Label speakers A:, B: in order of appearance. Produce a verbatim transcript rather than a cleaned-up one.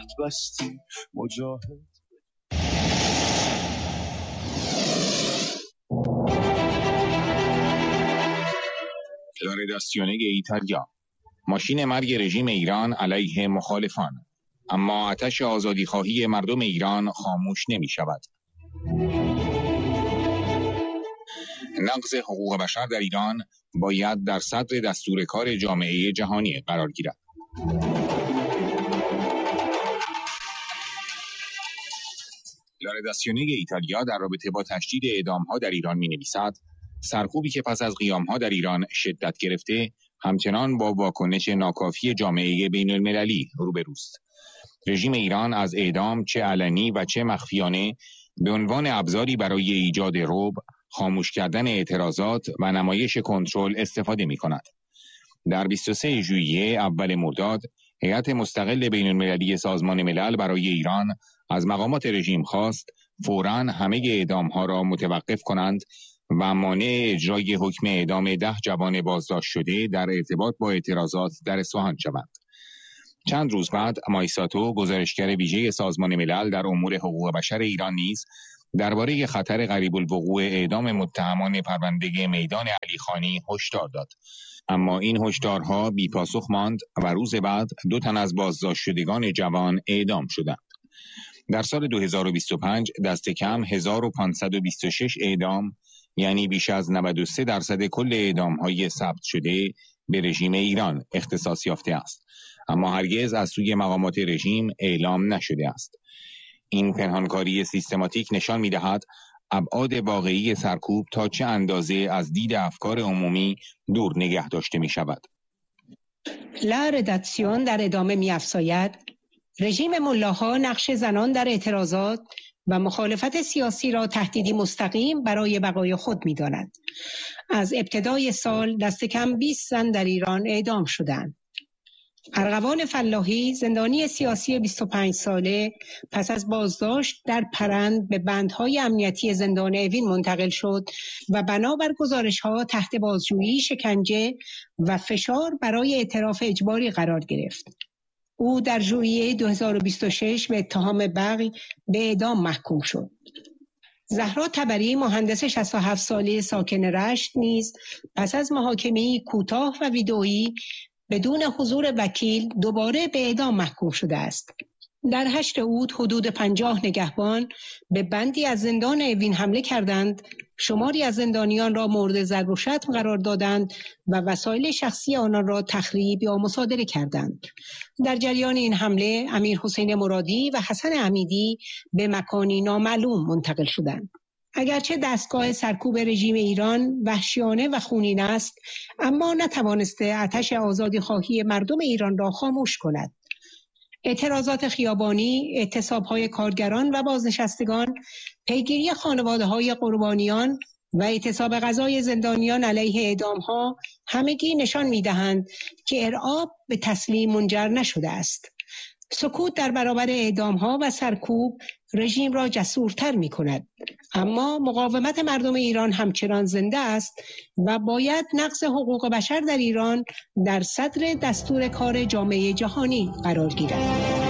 A: عهد بستی مجاهد.
B: La redazione ایتالیا. ماشین مرگ رژیم ایران علیه مخالفان، اما آتش آزادیخواهی مردم ایران خاموش نمی شود. نقض حقوق بشر در ایران باید در صدر دستور کار جامعه جهانی قرار گیرد. لا رداسیونه ایتالیا در رابطه با تشدید اعدام‌ها در ایران می‌نویسد: سرکوبی که پس از قیام‌ها در ایران شدت گرفته، همچنان با واکنش ناکافی جامعه بین‌المللی روبروست. رژیم ایران از اعدام چه علنی و چه مخفیانه به عنوان ابزاری برای ایجاد رعب، خاموش کردن اعتراضات و نمایش کنترل استفاده می‌کند. در بیست و سوم ژوئیه اول مرداد، هیئت مستقل بین‌المللی سازمان ملل برای ایران از مقامات رژیم خواست فوراً همه اعدام‌ها را متوقف کنند و مانع اجرای حکم اعدام ده جوان بازداشت شده در ارتباط با اعتراضات در اصفهان شوند. چند روز بعد مایساتو، گزارشگر ویژه سازمان ملل در امور حقوق بشر ایران نیز درباره خطر قریب الوقوع اعدام متهمان پرونده میدان علیخانی هشدار داد. اما این هشدارها بی پاسخ ماند و روز بعد دو تن از بازداشت شدگان جوان اعدام شدند. در سال دو هزار و بیست و پنج دست کم هزار و پانصد و بیست و شش اعدام، یعنی بیش از نود و سه درصد کل اعدام‌های ثبت شده، به رژیم ایران اختصاص یافته است، اما هرگز از سوی مقامات رژیم اعلام نشده است. این پنهانکاری سیستماتیک نشان می‌دهد ابعاد واقعی سرکوب تا چه اندازه از دید افکار عمومی دور نگه داشته می‌شود.
C: لا رداسیون در ادامه می‌افزاید: رژیم ملاها نقش زنان در اعتراضات و مخالفت سیاسی را تهدیدی مستقیم برای بقای خود می‌داند. از ابتدای سال دست کم بیست زن در ایران اعدام شدند. ارغوان فلاحی، زندانی سیاسی بیست و پنج ساله، پس از بازداشت در پرند به بندهای امنیتی زندان اوین منتقل شد و بنابر گزارش‌ها تحت بازجویی، شکنجه و فشار برای اعتراف اجباری قرار گرفت. او در ژوئیه دو هزار و بیست و شش به اتهام بغی به اعدام محکوم شد. زهرا تبری، مهندس شصت و هفت ساله ساکن رشت، نیز پس از محاکمه‌ای کوتاه و ویدئویی بدون حضور وکیل دوباره به اعدام محکوم شده است. در هشت اود حدود پنجاه نگهبان به بندی از زندان اوین حمله کردند، شماری از زندانیان را مورد ضرب و شتم قرار دادند و وسایل شخصی آنان را تخریب یا مصادره کردند. در جریان این حمله امیر حسین مرادی و حسن امیدی به مکانی نامعلوم منتقل شدند. اگرچه دستگاه سرکوب رژیم ایران وحشیانه و خونین است، اما نتوانسته آتش آزادیخواهی مردم ایران را خاموش کند. اعتراضات خیابانی، اعتصاب‌های کارگران و بازنشستگان، پیگیری خانواده‌های قربانیان و اعتصاب غذای زندانیان علیه اعدام‌ها همگی نشان می‌دهند که ارعاب به تسلیم منجر نشده است. سکوت در برابر اعدام‌ها و سرکوب رژیم را جسورتر می‌کند، اما مقاومت مردم ایران همچنان زنده است و باید نقض حقوق بشر در ایران در صدر دستور کار جامعه جهانی قرار گیرد.